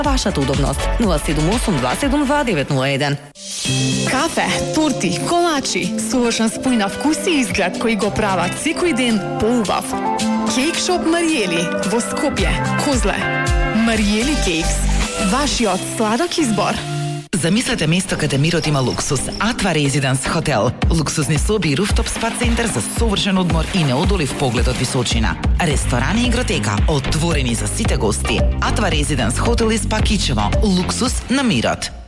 вашата удобност. 078-272-901. Кафе, турти, колачи, совршен спој на вкус и изглед кои го прават секој ден поубав. Кейкшоп Мариели во Скопје, Козле. Мариели Кейкс, вашиот сладок избор. Замислете место каде мирот има луксус. Атва Резиденс Хотел. Луксузни соби и руфтоп спа центар за совршен одмор и неодолив поглед од височина. Ресторани и игротека, отворени за сите гости. Атва Резиденс Хотел и спа Кичево. Луксус на мирот.